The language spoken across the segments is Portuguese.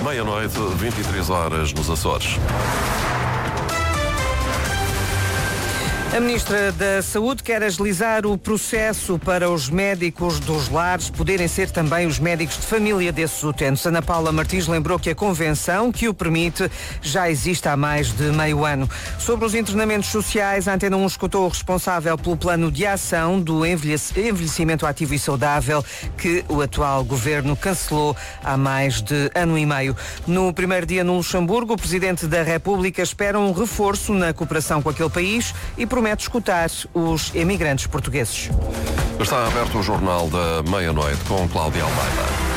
Meia-noite, 23 horas nos Açores. A Ministra da Saúde quer agilizar o processo para os médicos dos lares poderem ser também os médicos de família desses utentes. Ana Paula Martins lembrou que a convenção que o permite já existe há mais de meio ano. Sobre os internamentos sociais, a Antena 1 escutou o responsável pelo plano de ação do envelhecimento ativo e saudável que o atual governo cancelou há mais de ano e meio. No primeiro dia no Luxemburgo, o Presidente da República espera um reforço na cooperação com aquele país e promete escutar os emigrantes portugueses. Está aberto o Jornal da Meia-Noite com Cláudia Almeida.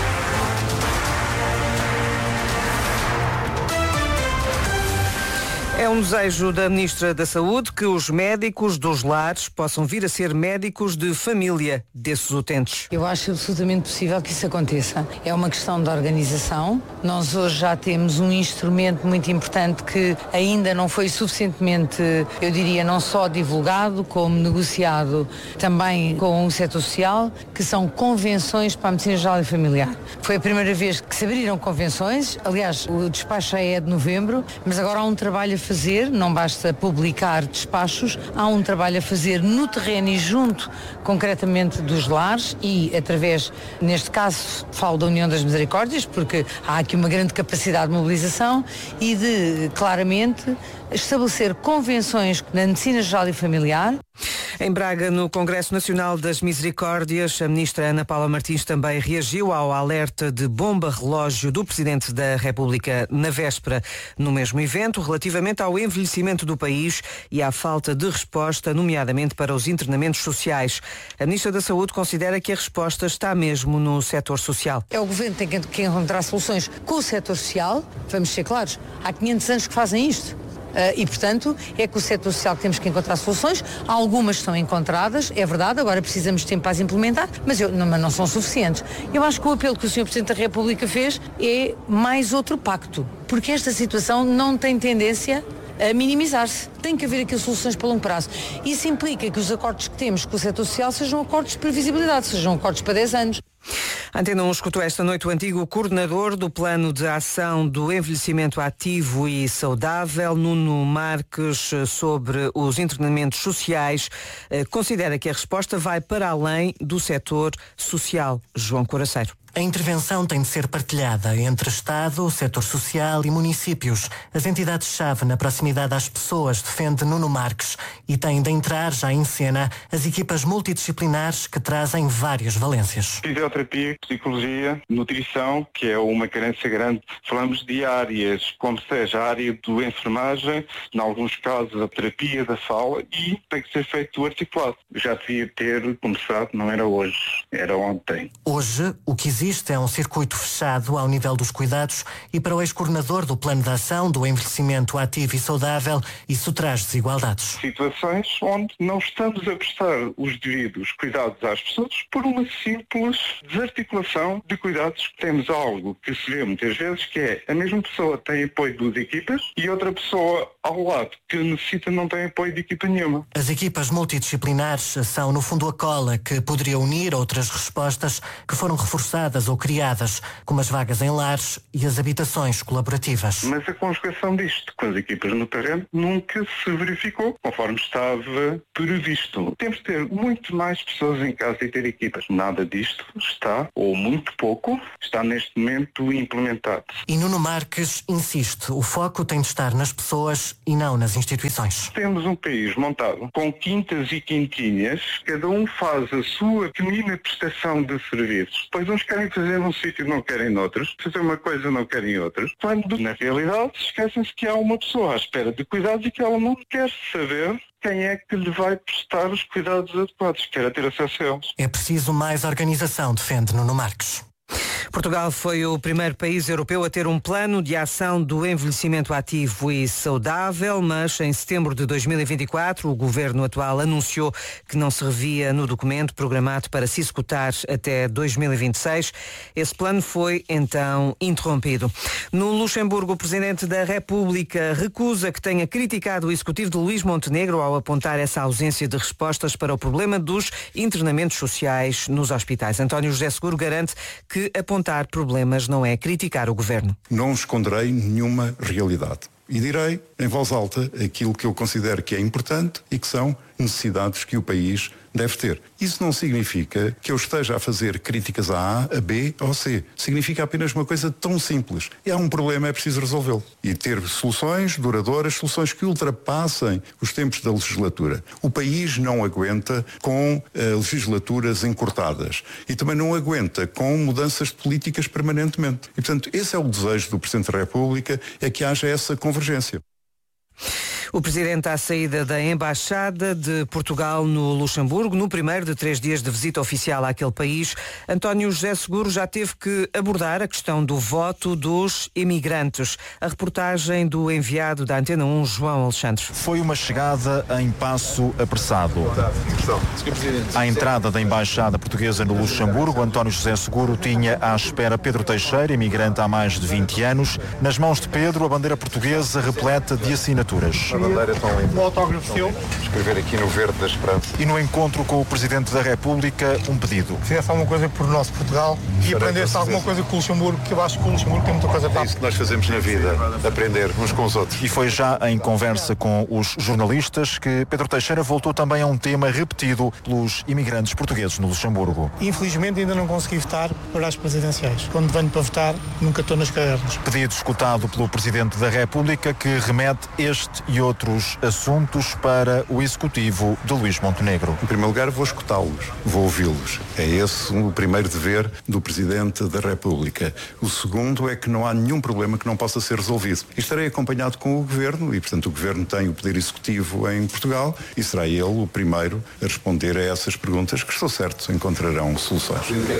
É um desejo da Ministra da Saúde que os médicos dos lares possam vir a ser médicos de família desses utentes. Eu acho absolutamente possível que isso aconteça. É uma questão de organização. Nós hoje já temos um instrumento muito importante que ainda não foi suficientemente, eu diria, não só divulgado, como negociado também com o setor social, que são convenções para a medicina geral e familiar. Foi a primeira vez que se abriram convenções. Aliás, o despacho já é de novembro, mas agora há um trabalho a fazer, não basta publicar despachos, há um trabalho a fazer no terreno e junto concretamente dos lares e através, neste caso, falo da União das Misericórdias, porque há aqui uma grande capacidade de mobilização e de, claramente, estabelecer convenções na medicina geral e familiar. Em Braga, no Congresso Nacional das Misericórdias, a Ministra Ana Paula Martins também reagiu ao alerta de bomba-relógio do Presidente da República na véspera no mesmo evento, relativamente ao envelhecimento do país e à falta de resposta, nomeadamente para os internamentos sociais. A Ministra da Saúde considera que a resposta está mesmo no setor social. É o Governo que tem que encontrar soluções com o setor social. Vamos ser claros, há 500 anos que fazem isto. E, portanto, é com o setor social que temos que encontrar soluções. Algumas estão encontradas, é verdade, agora precisamos de tempo para as implementar, mas não são suficientes. Eu acho que o apelo que o Sr. Presidente da República fez é mais outro pacto, porque esta situação não tem tendência a minimizar-se. Tem que haver aqui soluções para longo prazo. Isso implica que os acordos que temos com o setor social sejam acordos de previsibilidade, sejam acordos para 10 anos. A Antena 1 escutou esta noite o antigo coordenador do Plano de Ação do Envelhecimento Ativo e Saudável, Nuno Marques, sobre os internamentos sociais. Considera que a resposta vai para além do setor social. João Coraceiro. A intervenção tem de ser partilhada entre Estado, setor social e municípios. As entidades-chave na proximidade às pessoas, defende Nuno Marques, e têm de entrar já em cena as equipas multidisciplinares que trazem várias valências. Fisioterapia, psicologia, nutrição, que é uma carência grande. Falamos de áreas, como seja a área do enfermagem, em alguns casos a terapia da fala, e tem que ser feito articulado. Já devia ter começado, não era hoje, era ontem. Hoje, o que existe é um circuito fechado ao nível dos cuidados e para o ex-coordenador do Plano de Ação do Envelhecimento Ativo e Saudável, isso traz desigualdades. Situações onde não estamos a prestar os devidos cuidados às pessoas por uma simples desarticulação de cuidados. Temos algo que se vê muitas vezes, que é a mesma pessoa tem apoio de duas equipas e outra pessoa ao lado que necessita não tem apoio de equipa nenhuma. As equipas multidisciplinares são, no fundo, a cola que poderia unir outras respostas que foram reforçadas ou criadas, como as vagas em lares e as habitações colaborativas. Mas a conjugação disto com as equipas no terreno nunca se verificou conforme estava previsto. Temos de ter muito mais pessoas em casa e ter equipas. Nada disto está, ou muito pouco, está neste momento implementado. E Nuno Marques insiste, o foco tem de estar nas pessoas e não nas instituições. Temos um país montado com quintas e quintinhas, cada um faz a sua pequenina prestação de serviços. Pois uns querem fazer num sítio, não querem noutros, fazer uma coisa, não querem outros, quando na realidade esquecem-se que há uma pessoa à espera de cuidados e que ela não quer saber quem é que lhe vai prestar os cuidados adequados, quer ter acesso a eles. É preciso mais organização, defende Nuno Marques. Portugal foi o primeiro país europeu a ter um plano de ação do envelhecimento ativo e saudável, mas em setembro de 2024 o governo atual anunciou que não se revia no documento programado para se executar até 2026. Esse plano foi então interrompido. No Luxemburgo, o Presidente da República recusa que tenha criticado o executivo de Luís Montenegro ao apontar essa ausência de respostas para o problema dos internamentos sociais nos hospitais. António José Seguro garante que apontar apontar problemas não é criticar o governo. Não esconderei nenhuma realidade. E direi em voz alta aquilo que eu considero que é importante e que são necessidades que o país deve ter. Isso não significa que eu esteja a fazer críticas a A, a B ou a C. Significa apenas uma coisa tão simples. Há um problema, é preciso resolvê-lo. E ter soluções duradouras, soluções que ultrapassem os tempos da legislatura. O país não aguenta com legislaturas encurtadas. E também não aguenta com mudanças de políticas permanentemente. E, portanto, esse é o desejo do Presidente da República, é que haja essa convergência. O Presidente à saída da Embaixada de Portugal no Luxemburgo, no primeiro de 3 dias de visita oficial àquele país, António José Seguro já teve que abordar a questão do voto dos imigrantes. A reportagem do enviado da Antena 1, João Alexandre. Foi uma chegada em passo apressado. À entrada da Embaixada Portuguesa no Luxemburgo, António José Seguro tinha à espera Pedro Teixeira, imigrante há mais de 20 anos. Nas mãos de Pedro, a bandeira portuguesa repleta de assinaturas. A bandeira é tão linda. Um autógrafo seu. Escrever aqui no verde da esperança. E no encontro com o Presidente da República, um pedido. Fizesse alguma coisa por nosso Portugal e aprendesse alguma coisa com o Luxemburgo, que eu acho que o Luxemburgo tem muita coisa para... É isso que nós fazemos na vida, aprender uns com os outros. E foi já em conversa com os jornalistas que Pedro Teixeira voltou também a um tema repetido pelos imigrantes portugueses no Luxemburgo. Infelizmente ainda não consegui votar para as presidenciais. Quando venho para votar, nunca estou nas cadernas. Pedido escutado pelo Presidente da República, que remete este e outros assuntos para o Executivo de Luís Montenegro. Em primeiro lugar, vou escutá-los, vou ouvi-los. É esse o primeiro dever do Presidente da República. O segundo é que não há nenhum problema que não possa ser resolvido. E estarei acompanhado com o Governo e, portanto, o Governo tem o Poder Executivo em Portugal e será ele o primeiro a responder a essas perguntas que, estou certo, encontrarão soluções.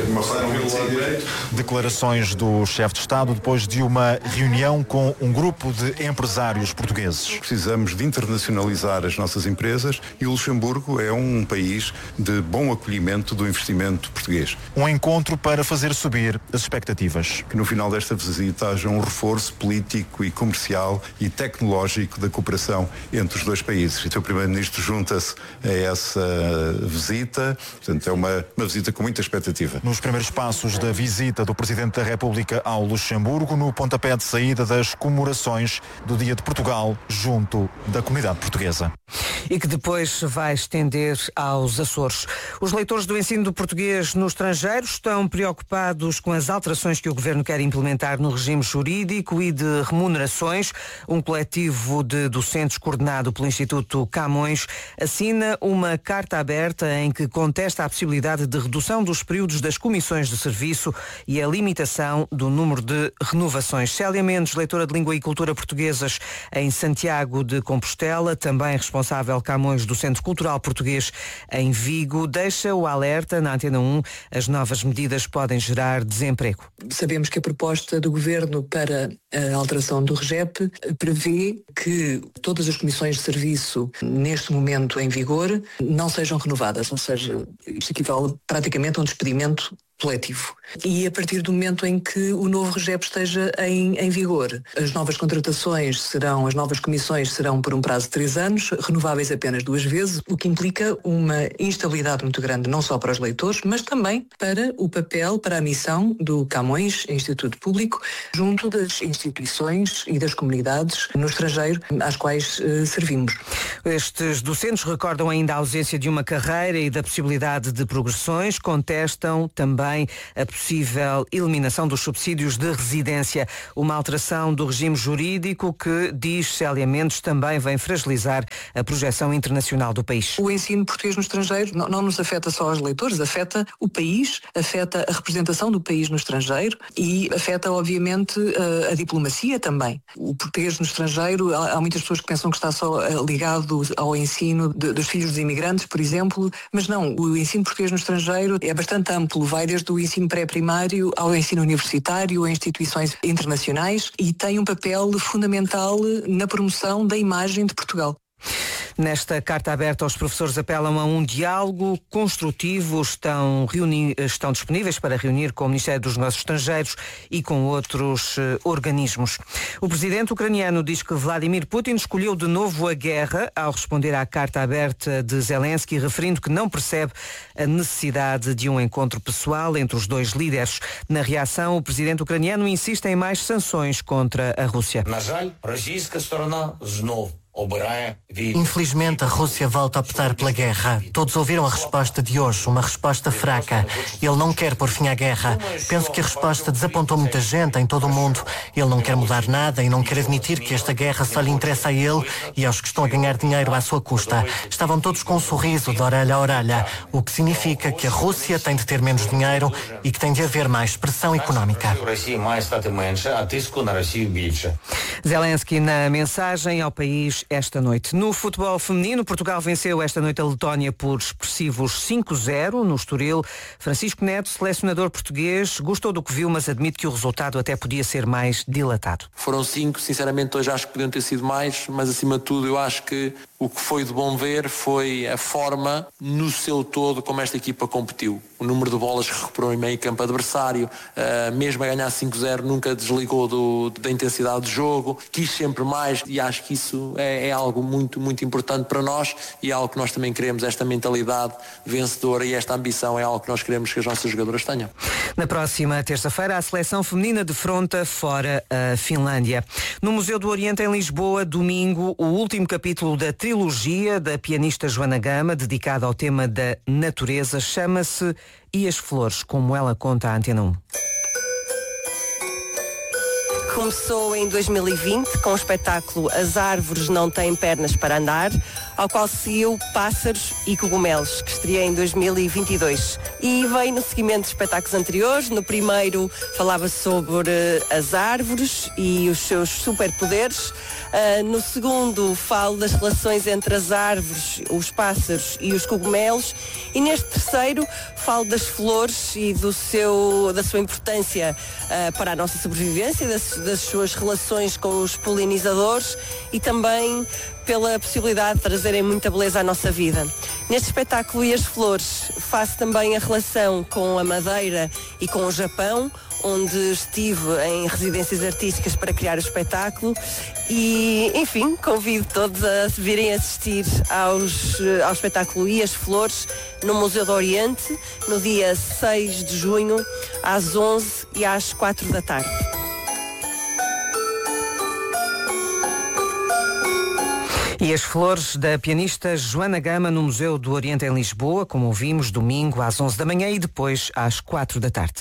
Declarações do chefe de Estado depois de uma reunião com um grupo de empresários portugueses. Precisamos de internacionalizar as nossas empresas e o Luxemburgo é um país de bom acolhimento do investimento português. Um encontro para fazer subir as expectativas. Que no final desta visita haja um reforço político e comercial e tecnológico da cooperação entre os dois países. E o Primeiro-Ministro junta-se a essa visita, portanto é uma visita com muita expectativa. Nos primeiros passos da visita do Presidente da República ao Luxemburgo, no pontapé de saída das comemorações do Dia de Portugal, junto da comunidade portuguesa. E que depois vai estender aos Açores. Os leitores do ensino do português no estrangeiro estão preocupados com as alterações que o Governo quer implementar no regime jurídico e de remunerações. Um coletivo de docentes coordenado pelo Instituto Camões assina uma carta aberta em que contesta a possibilidade de redução dos períodos das comissões de serviço e a limitação do número de renovações. Célia Mendes, leitora de Língua e Cultura Portuguesas em Santiago de Compostela, também responsável Camões do Centro Cultural Português em Vigo, deixa o alerta na Antena 1, as novas medidas podem gerar desemprego. Sabemos que a proposta do Governo para a alteração do REGEP prevê que todas as comissões de serviço neste momento em vigor não sejam renovadas, ou seja, isto equivale praticamente a um despedimento coletivo. E a partir do momento em que o novo REGEP esteja em vigor, as novas comissões serão por um prazo de 3 anos, renováveis apenas 2 vezes, o que implica uma instabilidade muito grande, não só para os leitores, mas também para o papel, para a missão do Camões Instituto Público, junto das instituições e das comunidades no estrangeiro às quais servimos. Estes docentes recordam ainda a ausência de uma carreira e da possibilidade de progressões, contestam também a possível eliminação dos subsídios de residência, uma alteração do regime jurídico que, diz Célia Mendes, também vem fragilizar a projeção internacional do país. O ensino português no estrangeiro não nos afeta só aos leitores, afeta o país, afeta a representação do país no estrangeiro e afeta, obviamente, a diplomacia também. O português no estrangeiro, há muitas pessoas que pensam que está só ligado ao ensino dos filhos dos imigrantes, por exemplo, mas não, o ensino português no estrangeiro é bastante amplo, vai desde o ensino pré-primário ao ensino universitário, a instituições internacionais e tem um papel fundamental na promoção da imagem de Portugal. Nesta carta aberta, os professores apelam a um diálogo construtivo, estão disponíveis para reunir com o Ministério dos Negócios Estrangeiros e com outros organismos. O presidente ucraniano diz que Vladimir Putin escolheu de novo a guerra ao responder à carta aberta de Zelensky, referindo que não percebe a necessidade de um encontro pessoal entre os dois líderes. Na reação, o presidente ucraniano insiste em mais sanções contra a Rússia. Infelizmente, a Rússia volta a optar pela guerra. Todos ouviram a resposta de hoje, uma resposta fraca. Ele não quer pôr fim à guerra. Penso que a resposta desapontou muita gente em todo o mundo. Ele não quer mudar nada e não quer admitir que esta guerra só lhe interessa a ele e aos que estão a ganhar dinheiro à sua custa. Estavam todos com um sorriso de orelha a orelha, o que significa que a Rússia tem de ter menos dinheiro e que tem de haver mais pressão económica. Zelensky na mensagem ao país esta noite. No futebol feminino, Portugal venceu esta noite a Letónia por expressivos 5-0 no Estoril. Francisco Neto, selecionador português, gostou do que viu, mas admite que o resultado até podia ser mais dilatado. Foram 5, sinceramente hoje acho que podiam ter sido mais, mas acima de tudo eu acho que o que foi de bom ver foi a forma no seu todo como esta equipa competiu. O número de bolas que recuperou em meio campo adversário, mesmo a ganhar 5-0 nunca desligou da intensidade do jogo, quis sempre mais e acho que isso é algo muito, muito importante para nós e é algo que nós também queremos, esta mentalidade vencedora e esta ambição é algo que nós queremos que as nossas jogadoras tenham. Na próxima terça-feira, a seleção feminina defronta fora a Finlândia. No Museu do Oriente, em Lisboa, domingo, o último capítulo da trilogia da pianista Joana Gama, dedicada ao tema da natureza, chama-se E as Flores, como ela conta à Antena 1. Começou em 2020 com o espetáculo As Árvores Não Têm Pernas para Andar, ao qual seguiu Pássaros e Cogumelos, que estreia em 2022. E veio no seguimento de espetáculos anteriores. No primeiro falava sobre as árvores e os seus superpoderes. No segundo falo das relações entre as árvores, os pássaros e os cogumelos. E neste terceiro falo das flores e da sua importância para a nossa sobrevivência, das suas relações com os polinizadores e também pela possibilidade de trazerem muita beleza à nossa vida. Neste espetáculo E as Flores faço também a relação com a Madeira e com o Japão, onde estive em residências artísticas para criar o espetáculo e, enfim, convido todos a virem assistir ao espetáculo E as Flores no Museu do Oriente, no dia 6 de junho, às 11 e às 4 da tarde. E as Flores, da pianista Joana Gama, no Museu do Oriente em Lisboa, como ouvimos, domingo às 11 da manhã e depois às 4 da tarde.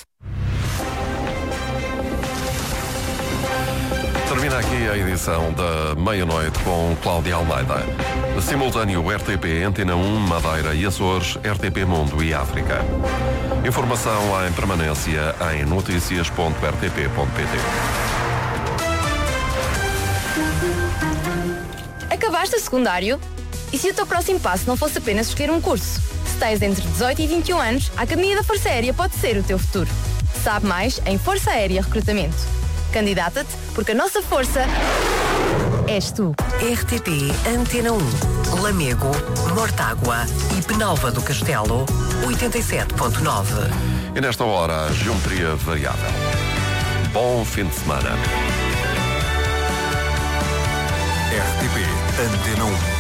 Termina aqui a edição da meia-noite com Cláudia Almeida. Simultâneo RTP, Antena 1, Madeira e Açores, RTP Mundo e África. Informação em permanência em noticias.rtp.pt. Acabaste o secundário? E se o teu próximo passo não fosse apenas escolher um curso? Se tens entre 18 e 21 anos, a Academia da Força Aérea pode ser o teu futuro. Sabe mais em Força Aérea Recrutamento. Candidata-te porque a nossa força és tu. RTP Antena 1, Lamego, Mortágua e Penalva do Castelo, 87.9. E nesta hora, a geometria variável. Bom fim de semana. RTP Antena 1.